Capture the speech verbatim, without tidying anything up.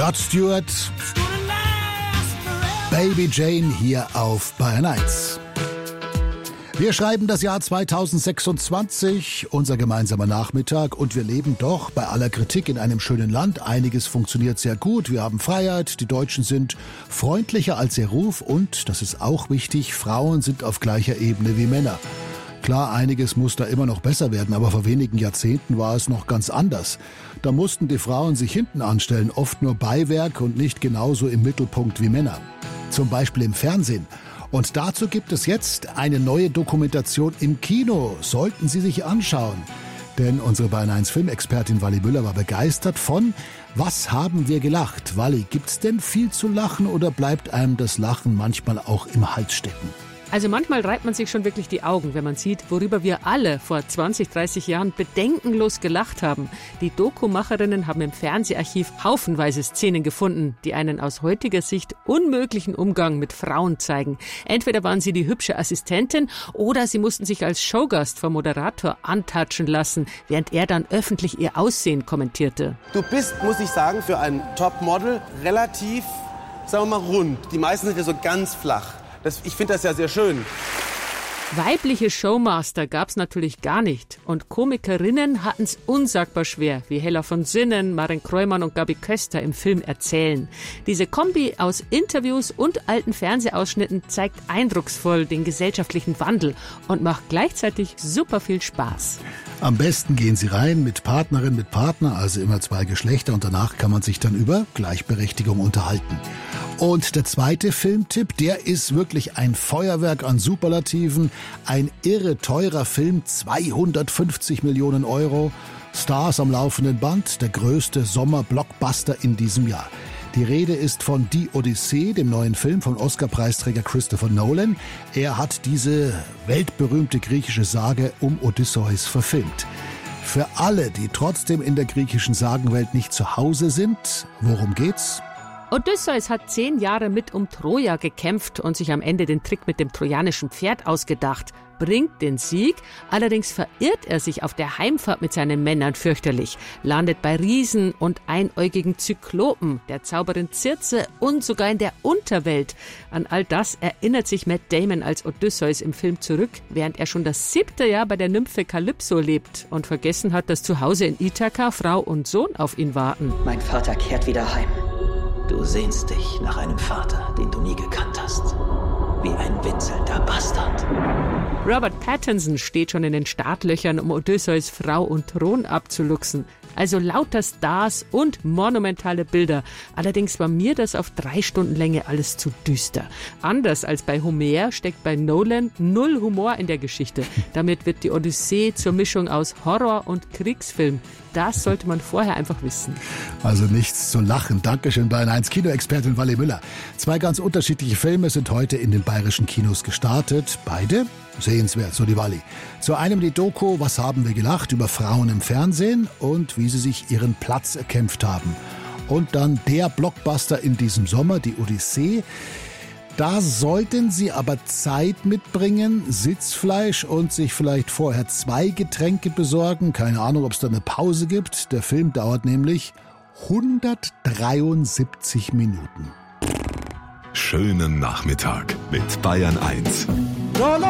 Rod Stewart, Baby Jane hier auf Bayern eins. Wir schreiben das Jahr zweitausendsechsundzwanzig, unser gemeinsamer Nachmittag, und wir leben doch bei aller Kritik in einem schönen Land. Einiges funktioniert sehr gut, wir haben Freiheit, die Deutschen sind freundlicher als ihr Ruf und, das ist auch wichtig, Frauen sind auf gleicher Ebene wie Männer. Klar, einiges muss da immer noch besser werden, aber vor wenigen Jahrzehnten war es noch ganz anders. Da mussten die Frauen sich hinten anstellen, oft nur Beiwerk und nicht genauso im Mittelpunkt wie Männer. Zum Beispiel im Fernsehen. Und dazu gibt es jetzt eine neue Dokumentation im Kino. Sollten Sie sich anschauen. Denn unsere Bayern eins Filmexpertin Wally Müller war begeistert von Was haben wir gelacht? Wally, gibt's denn viel zu lachen oder bleibt einem das Lachen manchmal auch im Hals stecken? Also manchmal reibt man sich schon wirklich die Augen, wenn man sieht, worüber wir alle vor zwanzig, dreißig Jahren bedenkenlos gelacht haben. Die Dokumacherinnen haben im Fernseharchiv haufenweise Szenen gefunden, die einen aus heutiger Sicht unmöglichen Umgang mit Frauen zeigen. Entweder waren sie die hübsche Assistentin oder sie mussten sich als Showgast vom Moderator antatschen lassen, während er dann öffentlich ihr Aussehen kommentierte. Du bist, muss ich sagen, für ein Topmodel relativ, sagen wir mal, rund. Die meisten sind ja so ganz flach. Das, ich finde das ja sehr schön. Weibliche Showmaster gab's natürlich gar nicht. Und Komikerinnen hatten's unsagbar schwer, wie Hella von Sinnen, Maren Kreumann und Gabi Köster im Film erzählen. Diese Kombi aus Interviews und alten Fernsehausschnitten zeigt eindrucksvoll den gesellschaftlichen Wandel und macht gleichzeitig super viel Spaß. Am besten gehen Sie rein mit Partnerin, mit Partner, also immer zwei Geschlechter, und danach kann man sich dann über Gleichberechtigung unterhalten. Und der zweite Filmtipp, der ist wirklich ein Feuerwerk an Superlativen. Ein irre teurer Film, zweihundertfünfzig Millionen Euro. Stars am laufenden Band, der größte Sommer-Blockbuster in diesem Jahr. Die Rede ist von Die Odyssee, dem neuen Film von Oscar-Preisträger Christopher Nolan. Er hat diese weltberühmte griechische Sage um Odysseus verfilmt. Für alle, die trotzdem in der griechischen Sagenwelt nicht zu Hause sind, worum geht's? Odysseus hat zehn Jahre mit um Troja gekämpft und sich am Ende den Trick mit dem trojanischen Pferd ausgedacht. Bringt den Sieg, allerdings verirrt er sich auf der Heimfahrt mit seinen Männern fürchterlich, landet bei Riesen und einäugigen Zyklopen, der Zauberin Circe und sogar in der Unterwelt. An all das erinnert sich Matt Damon als Odysseus im Film zurück, während er schon das siebte Jahr bei der Nymphe Kalypso lebt und vergessen hat, dass zu Hause in Ithaka Frau und Sohn auf ihn warten. Mein Vater kehrt wieder heim. Du sehnst dich nach einem Vater, den du nie gekannt hast. Wie ein winselnder Bastard. Robert Pattinson steht schon in den Startlöchern, um Odysseus Frau und Thron abzuluxen. Also lauter Stars und monumentale Bilder. Allerdings war mir das auf drei Stunden Länge alles zu düster. Anders als bei Homer steckt bei Nolan null Humor in der Geschichte. Damit wird die Odyssee zur Mischung aus Horror- und Kriegsfilm. Das sollte man vorher einfach wissen. Also nichts zu lachen. Dankeschön, Bayern eins Kinoexpertin Wally Müller. Zwei ganz unterschiedliche Filme sind heute in den bayerischen Kinos gestartet. Beide sehenswert, so die Wally. Zu einem die Doku Was haben wir gelacht über Frauen im Fernsehen und wie sie sich ihren Platz erkämpft haben. Und dann der Blockbuster in diesem Sommer, die Odyssee. Da sollten Sie aber Zeit mitbringen, Sitzfleisch und sich vielleicht vorher zwei Getränke besorgen. Keine Ahnung, ob es da eine Pause gibt. Der Film dauert nämlich hundertdreiundsiebzig Minuten. Schönen Nachmittag mit Bayern eins.